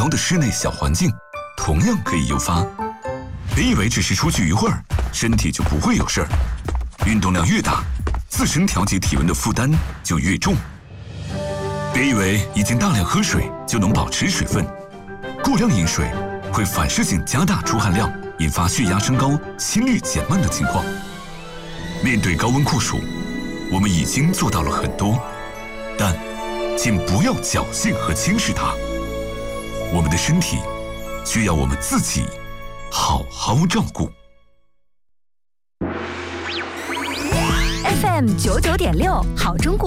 的室内小环境，同样可以诱发。别以为只是出去一会儿，身体就不会有事儿。运动量越大，自身调节体温的负担就越重。别以为已经大量喝水就能保持水分，过量饮水会反射性加大出汗量，引发血压升高、心率减慢的情况。面对高温酷暑，我们已经做到了很多，但请不要侥幸和轻视它。我们的身体需要我们自己好好照顾。 FM 99.6好中国。